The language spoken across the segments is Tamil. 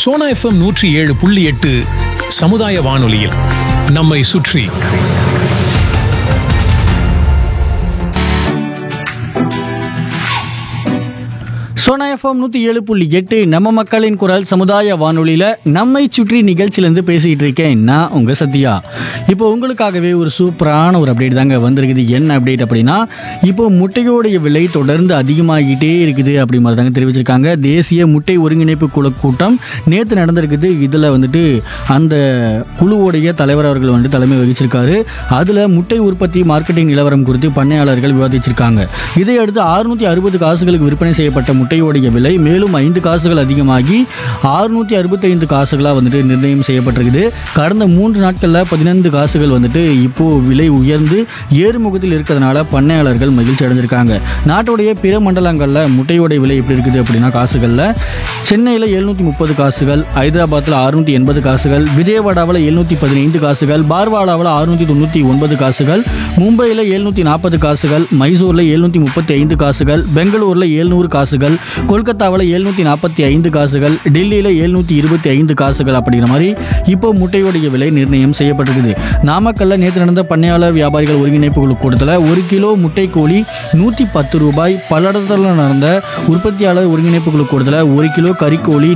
சோனா எஃப்எம் 107.8 சமுதாய வானொலியில் நம்மை சுற்றி. சோனா எஃப்எம் 107.8 நம்ம மக்களின் குரல் சமுதாய வானொலியில் நம்மை சுற்றி நிகழ்ச்சியிலேருந்து பேசிக்கிட்டு இருக்கேன் நான் உங்கள் சத்யா. இப்போ உங்களுக்காகவே ஒரு சூப்பரான ஒரு அப்டேட் தாங்க வந்திருக்குது. என்ன அப்டேட் அப்படின்னா, இப்போ முட்டையோடைய விலை தொடர்ந்து அதிகமாகிட்டே இருக்குது அப்படி மாதிரி தாங்க தெரிவிச்சிருக்காங்க. தேசிய முட்டை ஒருங்கிணைப்பு குழு கூட்டம் நேற்று நடந்திருக்குது. இதில் வந்துட்டு அந்த குழுவோடைய தலைவர் அவர்கள் வந்துட்டு தலைமை வகிச்சிருக்காரு. அதில் முட்டை உற்பத்தி மார்க்கெட்டிங் நிலவரம் குறித்து பண்ணையாளர்கள் விவாதிச்சிருக்காங்க. இதையடுத்து 660 காசுகளுக்கு விற்பனை செய்யப்பட்ட முட்டையோடைய விலை மேலும் 5 காசுகள் அதிகமாகி 665 காசுகளாக வந்துட்டு நிர்ணயம் செய்யப்பட்டிருக்குது. கடந்த 3 நாட்களில் 15 காசுகள் வந்துட்டு இப்போ விலை உயர்ந்து ஏறுமுகத்தில் இருக்கிறதுனால பண்ணையாளர்கள் மகிழ்ச்சி அடைஞ்சிருக்காங்க. நாட்டுடைய பிற மண்டலங்களில் முட்டையோடைய விலை எப்படி இருக்குது அப்படின்னா, காசுகளில் சென்னையில் 730 காசுகள், ஹைதராபாத்தில் 680 காசுகள், விஜயவாடாவில் 715 காசுகள், பார்வாடாவில் 699 காசுகள், மும்பையில் 740 காசுகள், மைசூரில் 735 காசுகள், பெங்களூரில் 700 காசுகள், கொல்கத்தாவில் 745 காசுகள், டெல்லியில் 725 காசுகள் அப்படிங்கிற மாதிரி இப்போ முட்டையோடைய விலை நிர்ணயம் செய்யப்பட்டிருக்குது. நாமக்கல்ல நேற்று நடந்த பண்ணையாளர் வியாபாரிகள் ஒருங்கிணைப்பு குழு கூட்டத்தில் 1 கிலோ முட்டைக்கோழி 110 ரூபாய், பல்லடத்தில் நடந்த உற்பத்தியாளர் ஒருங்கிணைப்பு குழு கூட்டத்தில் 1 கிலோ கறிக்கோழி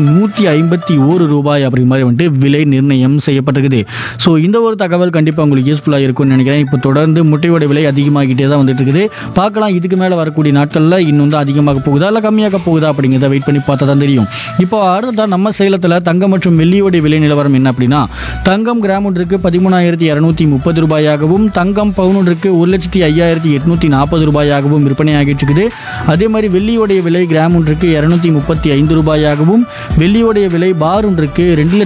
151 ரூபாய் அப்படி மாதிரி வந்துட்டு விலை நிர்ணயம் செய்யப்பட்டிருக்குது. ஸோ இந்த ஒரு தகவல் கண்டிப்பாக உங்களுக்கு யூஸ்ஃபுல்லாக இருக்கும்னு நினைக்கிறேன். இப்போ தொடர்ந்து முட்டையோட விலை அதிகமாகிட்டே தான் வந்துட்டு இருக்குது. பார்க்கலாம் இதுக்கு மேலே வரக்கூடிய நாட்களில் இன்னும் தான் அதிகமாக போகுதா இல்லை கம்மியாக போகுதா அப்படிங்கிறத வெயிட் பண்ணி பார்த்தா தான் தெரியும். இப்போ அடுத்ததான் நம்ம சேலத்தில் தங்கம் மற்றும் வெள்ளியோடைய விலை நிலவரம் என்ன அப்படின்னா, தங்கம் கிராம் ஒன்றுக்கு 13,230 ரூபாயாகவும், தங்கம் பவுன் ஒன்றுக்கு 1,05,840 ரூபாயாகவும் விற்பனையாகிட்டு இருக்குது. அதே மாதிரி வெள்ளியோடைய விலை கிராம் ஒன்றுக்கு 235 ரூபாயாகவும், வெள்ளியோடைய விலை பார் ஒன்றுக்கு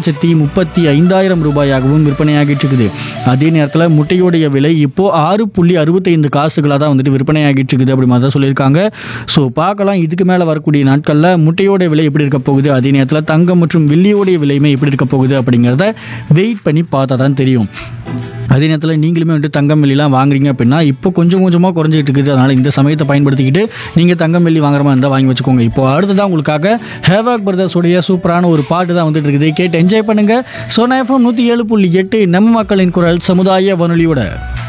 2,35,000 ரூபாயாகவும் விற்பனையாகிட்டு இருக்குது. அதே நேரத்தில் முட்டையோடைய விலை இப்போ 6.65 காசுகளாக தான் வந்துட்டு விற்பனையாகிட்டு இருக்குது அப்படி மாதிரி தான் சொல்லியிருக்காங்க. ஸோ பார்க்கலாம் இதுக்கு மேலே வரக்கூடிய நாட்களில் முட்டையோட விலை எப்படி இருக்க போகுது, அதே நேரத்தில் தங்கம் மற்றும் வெள்ளியோடைய விலையுமே எப்படி இருக்க போகுது அப்படிங்கிறத வெயிட் பண்ணி பார்த்தா தான் தெரியும். அதே நேரத்தில் நீங்களுமே வந்துட்டு தங்கம் வெள்ளிலாம் வாங்குறீங்க அப்படின்னா இப்போ கொஞ்சம் கொஞ்சமாக குறைஞ்சிட்டு இருக்குது. அதனால் இந்த சமயத்தை பயன்படுத்திக்கிட்டு நீங்கள் தங்கம் வெள்ளி வாங்குற மாதிரி இருந்தால் வாங்கி வச்சுக்கோங்க. இப்போ அடுத்ததான் உங்களுக்காக ஹேவாக் பிரதர்ஸோடைய சூப்பரான ஒரு பாட்டு தான் வந்துட்டு இருக்குது. கேட்டு என்ஜாய் பண்ணுங்கள். சோனா எஃப்எம் 107.8 நம்ம மக்களின் குரல் சமுதாய வானொலியோட.